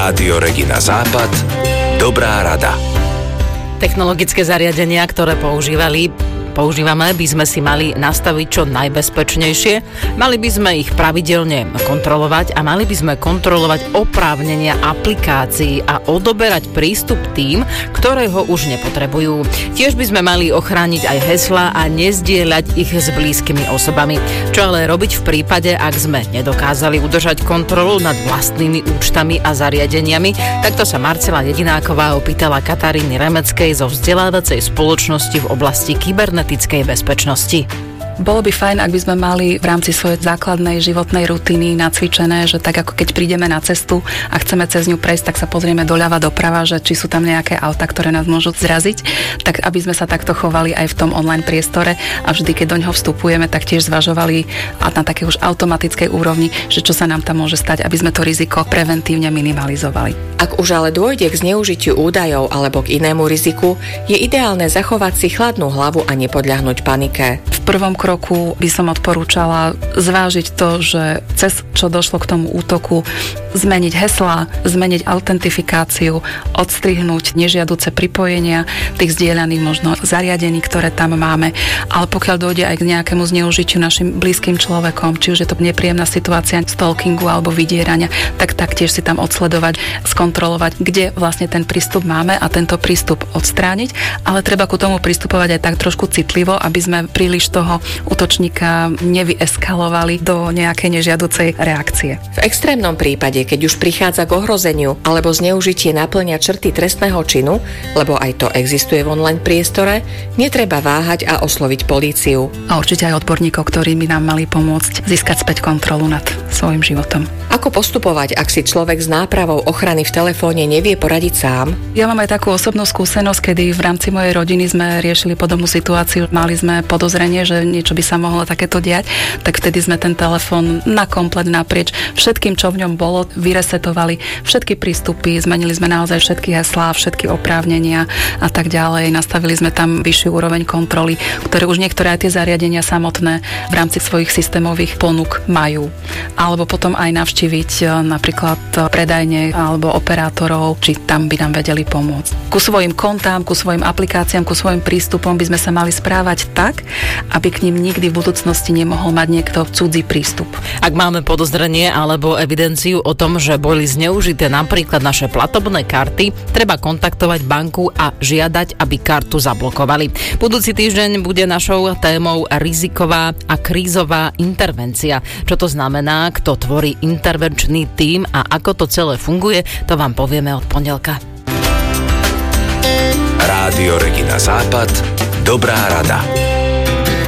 Rádio Regina Západ. Dobrá rada. Technologické zariadenia, ktoré používame, by sme si mali nastaviť čo najbezpečnejšie. Mali by sme ich pravidelne kontrolovať a mali by sme kontrolovať oprávnenia aplikácií a odoberať prístup tým, ktoré ho už nepotrebujú. Tiež by sme mali ochrániť aj heslá a nezdieľať ich s blízkymi osobami. Čo ale robiť v prípade, ak sme nedokázali udržať kontrolu nad vlastnými účtami a zariadeniami? Takto sa Marcela Jedináková opýtala Kataríny Remeckej zo vzdelávacej spoločnosti v oblasti kybernetickej bezpečnosti. Bolo by fajn, ak by sme mali v rámci svojej základnej životnej rutiny nacvičené, že tak ako keď prídeme na cestu a chceme cez ňu prejsť, tak sa pozrieme doľava, doprava, že či sú tam nejaké auta, ktoré nás môžu zraziť, tak aby sme sa takto chovali aj v tom online priestore a vždy, keď do ňoho vstupujeme, tak tiež zvažovali a na také už automatickej úrovni, že čo sa nám tam môže stať, aby sme to riziko preventívne minimalizovali. Ak už ale dôjde k zneužitiu údajov alebo k inému riziku, je ideálne zachovať si chladnú hlavu a nepodľahnúť panike. V prvom kroku by som odporúčala zvážiť to, že cez čo došlo k tomu útoku, zmeniť heslá, zmeniť autentifikáciu, odstrihnúť nežiaduce pripojenia tých zdieľaných možno zariadení, ktoré tam máme. Ale pokiaľ dojde aj k nejakému zneužitiu našim blízkym človekom, či už je to nepríjemná situácia stalkingu alebo vydierania, tak taktiež si tam odsledovať, skontrolovať, kde vlastne ten prístup máme a tento prístup odstrániť, ale treba ku tomu pristupovať aj tak trošku citlivo, aby sme príliš toho útočníka nevyeskalovali do nejakej nežiaducej reakcie. V extrémnom prípade, keď už prichádza k ohrozeniu alebo zneužitie naplňa črty trestného činu, lebo aj to existuje v online priestore, netreba váhať a osloviť políciu. A určite aj odborníkov, ktorí by nám mali pomôcť získať späť kontrolu nad svojim životom. Ako postupovať, ak si človek s nápravou ochrany v telefóne nevie poradiť sám? Ja mám aj takú osobnú skúsenosť, kedy v rámci mojej rodiny sme riešili podobnú situáciu. Mali sme podozrenie, že niečo by sa mohlo takéto diať, tak vtedy sme ten telefón na komplet naprieč všetkým, čo v ňom bolo, vyresetovali všetky prístupy, zmenili sme naozaj všetky heslá, všetky oprávnenia a tak ďalej. Nastavili sme tam vyššiu úroveň kontroly, ktoré už niektoré aj tie zariadenia samotné v rámci svojich systémových ponúk majú. Alebo potom aj navštíviť napríklad predajne alebo operátorov, či tam by nám vedeli pomôcť. Ku svojim kontám, ku svojim aplikáciám, ku svojim prístupom by sme sa mali správať tak, aby k ním nikdy v budúcnosti nemohol mať niekto cudzí prístup. Ak máme podozrenie alebo evidenciu o tom, že boli zneužité napríklad naše platobné karty, treba kontaktovať banku a žiadať, aby kartu zablokovali. Budúci týždeň bude našou témou riziková a krízová intervencia. Čo to znamená, kto tvorí intervenčný tím a ako to celé funguje, to vám povieme od pondelka. Rádio Regina Západ. Dobrá rada.